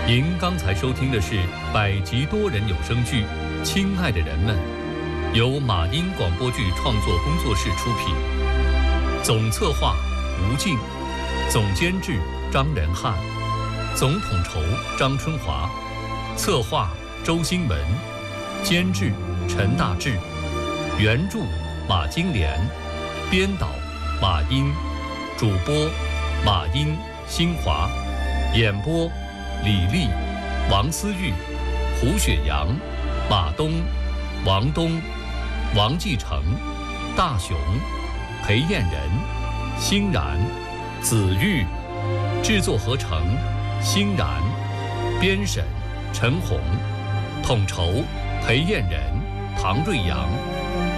您刚才收听的是百集多人有声剧《亲爱的人们》，由马音广播剧创作工作室出品，总策划吴静，总监制张仁汉，总统筹张春华，策划周新文，监制陈大志，原著马金莲，编导马音，主播马音、新华，演播李丽、王思玉、胡雪阳、马东、王东、王继成、大雄、裴艳仁、欣然、子玉，制作合成欣然，编审陈红，统筹裴艳仁、唐瑞阳。